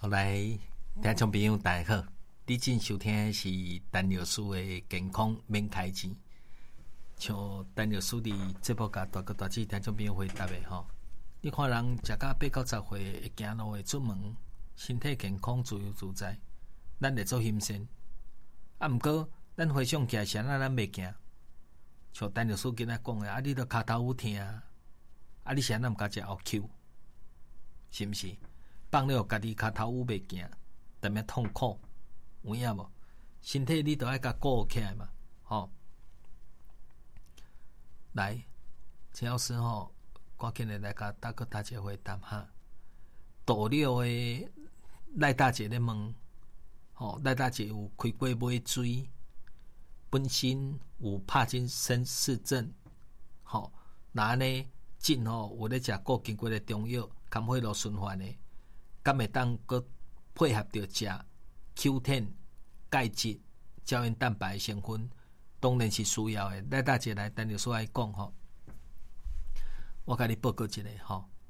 好来，听众朋友大家好，你正收听的是陈老师的健康免开钱，像陈老师伫节目甲大哥大姐听众朋友回答的吼。你看人食到8到10岁会行路会出门，身体健康自由自在，咱会做心善。啊，毋过咱回想起来，谁咱袂行？像陈老师今仔讲的，啊，你都骹头有疼，啊，你谁咱毋敢食后口，是毋是？放了家己骹头有袂行，特别痛苦，有影无？身体你都爱甲顾起来嘛，吼。来，陈老师吼，赶紧的来甲大哥大姐回答哈。大了的赖大姐咧问，吼，赖大姐有开过买水，本身有帕金森氏症，吼，那呢症吼有咧食过经过的中药，含血路循环的。敢会当佮配合着食 Q10 钙质胶原蛋白的成分，当然是需要的。来大姐来，陈老师来讲吼，我甲你报告一下吼。